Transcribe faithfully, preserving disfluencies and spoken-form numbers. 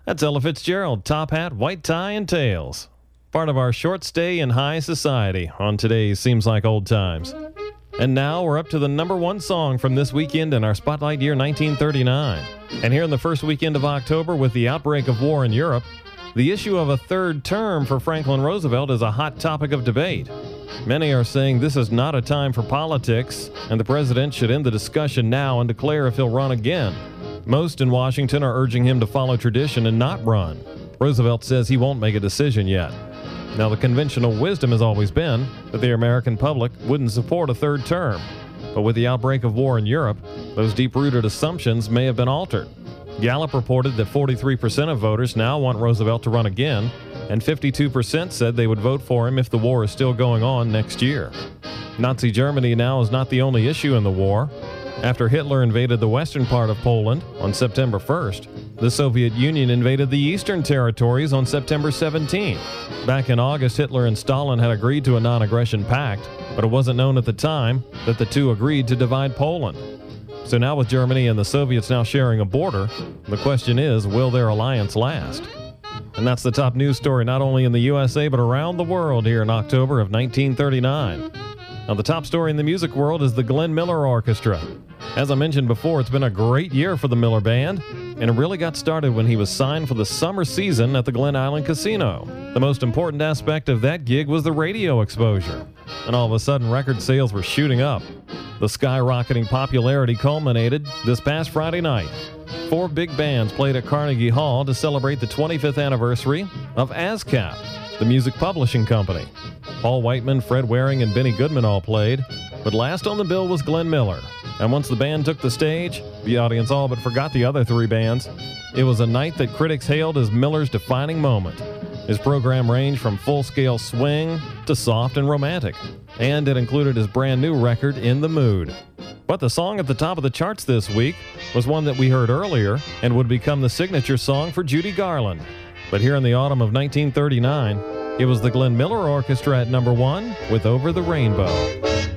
That's Ella Fitzgerald, top hat, white tie, and tails. Part of our short stay in high society on today's Seems Like Old Times. And now we're up to the number one song from this weekend in our Spotlight year nineteen thirty-nine. And here in the first weekend of October, with the outbreak of war in Europe, the issue of a third term for Franklin Roosevelt is a hot topic of debate. Many are saying this is not a time for politics, and the president should end the discussion now and declare if he'll run again. Most in Washington are urging him to follow tradition and not run. Roosevelt says he won't make a decision yet. Now, the conventional wisdom has always been that the American public wouldn't support a third term. But with the outbreak of war in Europe, those deep-rooted assumptions may have been altered. Gallup reported that forty-three percent of voters now want Roosevelt to run again, and fifty-two percent said they would vote for him if the war is still going on next year. Nazi Germany now is not the only issue in the war. After Hitler invaded the western part of Poland on September first, the Soviet Union invaded the eastern territories on September seventeenth. Back in August, Hitler and Stalin had agreed to a non-aggression pact, but it wasn't known at the time that the two agreed to divide Poland. So now with Germany and the Soviets now sharing a border, the question is, will their alliance last? And that's the top news story not only in the U S A but around the world here in October of nineteen thirty-nine. Now, the top story in the music world is the Glenn Miller Orchestra. As I mentioned before, it's been a great year for the Miller Band, and it really got started when he was signed for the summer season at the Glen Island Casino. The most important aspect of that gig was the radio exposure, and all of a sudden record sales were shooting up. The skyrocketing popularity culminated this past Friday night. Four big bands played at Carnegie Hall to celebrate the twenty-fifth anniversary of ASCAP, the music publishing company. Paul Whiteman, Fred Waring, and Benny Goodman all played, but last on the bill was Glenn Miller. And once the band took the stage, the audience all but forgot the other three bands. It was a night that critics hailed as Miller's defining moment. His program ranged from full-scale swing to soft and romantic, and it included his brand new record, In the Mood. But the song at the top of the charts this week was one that we heard earlier and would become the signature song for Judy Garland. But here in the autumn of nineteen thirty-nine, it was the Glenn Miller Orchestra at number one with Over the Rainbow.